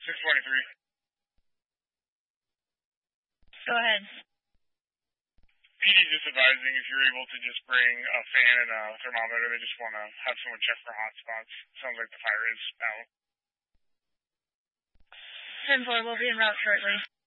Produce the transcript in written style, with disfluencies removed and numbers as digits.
623. Go ahead. PD just advising if you're able to just bring a fan and a thermometer. They just want to have someone check for hot spots. Sounds like the fire is out. 10-4 will be en route shortly.